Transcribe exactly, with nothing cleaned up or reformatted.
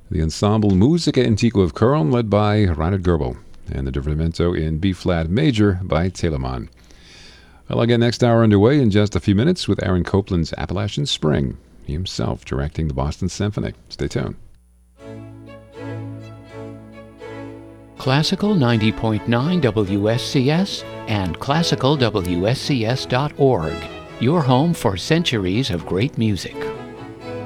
The ensemble Musica Antiqua of Köln, led by Reinhard Goebel, and the Divertimento in B-flat major by Telemann. Well, I'll get next hour underway in just a few minutes with Aaron Copland's Appalachian Spring, he himself directing the Boston Symphony. Stay tuned. Classical ninety point nine W S C S and classical W S C S dot org, your home for centuries of great music.